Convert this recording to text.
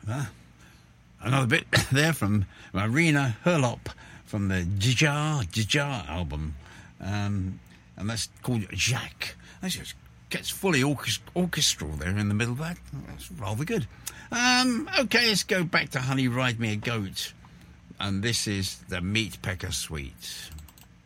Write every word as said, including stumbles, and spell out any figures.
Uh, another bit there from Marina Herlop from the Dja Dja album. Um, and that's called Jacques. That just gets fully orchest- orchestral there in the middle of that. That's rather good. Um, okay, let's go back to Honey Ride Me a Goat. And this is the Meat Pecker Suite.